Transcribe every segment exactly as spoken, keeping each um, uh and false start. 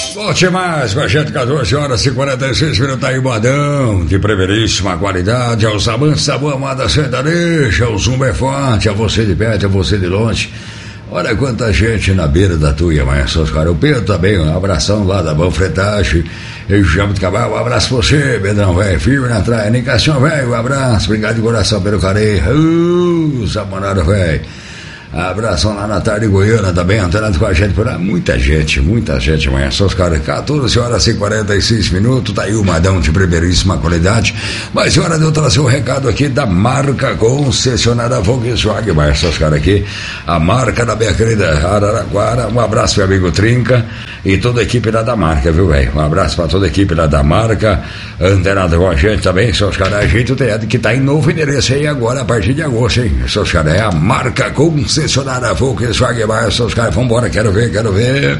Volte mais com a gente, catorze horas e quarenta e seis minutos aí, modão, de primeiríssima qualidade, aos amantes da boa amada sertaneja, ao zumba é forte, a você de perto, a você de longe. Olha quanta gente na beira da tua, mas seus caras, o Pedro também, um abração lá da Banfretagem, eu chamo de Cabal, um abraço pra você, Pedrão, velho, firme na traia, Nicação, velho, um abraço, obrigado de coração pelo carinho, uh, Samonara, velho. Abração lá na tarde Goiânia também, antenado com a gente por lá. Muita gente, muita gente amanhã. São os caras, catorze horas e quarenta e seis minutos. Tá aí o Madão de primeiríssima qualidade. Mas é hora de eu trazer um recado aqui da marca concessionária Volkswagen. Mas são os caras aqui, a marca da minha querida Araraquara. Um abraço, meu amigo Trinca e toda a equipe lá da marca, viu, velho? Um abraço pra toda a equipe lá da marca, antenado com a gente também. São os caras, a gente tem que tá em novo endereço aí agora, a partir de agosto, hein? São os caras, é a marca concessionária. Concessionária Volkswagen, vai, seus caras, vambora, quero ver, quero ver.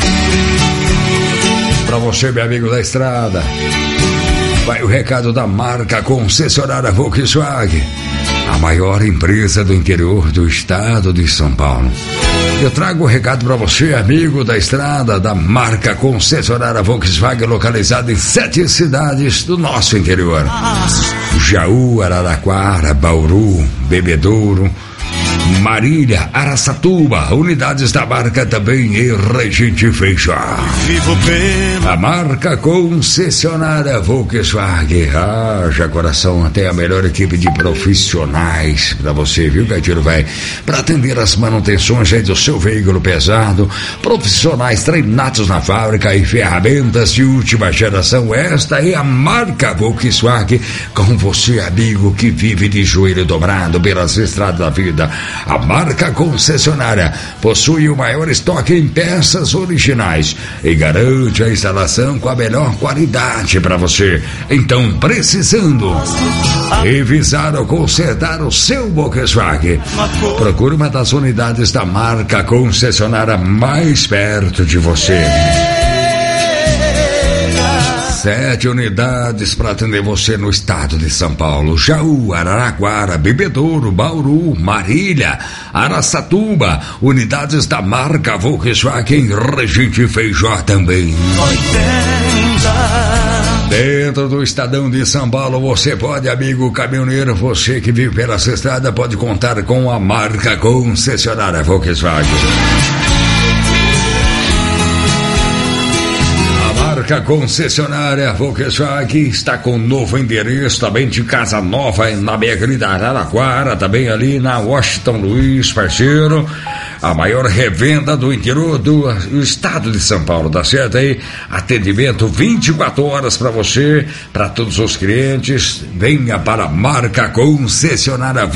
Pra você, meu amigo da estrada, vai o recado da marca concessionária Volkswagen, a maior empresa do interior do estado de São Paulo. Eu trago o recado pra você, amigo da estrada, da marca concessionária Volkswagen, localizada em sete cidades do nosso interior: Jaú, Araraquara, Bauru, Bebedouro, Marília, Araçatuba, unidades da marca também em Regente Feijó. A marca concessionária Volkswagen, haja coração, tem a melhor equipe de profissionais pra você, viu, Gatiro, vai, pra atender as manutenções aí do seu veículo pesado, profissionais treinados na fábrica e ferramentas de última geração. Esta é a marca Volkswagen, com você, amigo que vive de joelho dobrado pelas estradas da vida. A marca concessionária possui o maior estoque em peças originais e garante a instalação com a melhor qualidade para você. Então, precisando revisar ou consertar o seu Volkswagen, procure uma das unidades da marca concessionária mais perto de você. Sete unidades para atender você no estado de São Paulo: Jaú, Araraquara, Bebedouro, Bauru, Marília, Araçatuba, unidades da marca Volkswagen, Regente Feijó também. Dentro do estadão de São Paulo, você pode, amigo caminhoneiro, você que vive pela estrada, pode contar com a marca concessionária Volkswagen. A concessionária Volkswagen está com um novo endereço, também de Casa Nova, na minha querida Araraquara, também ali na Washington Luiz, parceiro. A maior revenda do interior do estado de São Paulo, tá certo aí? Atendimento vinte e quatro horas para você, para todos os clientes. Venha para a marca concessionária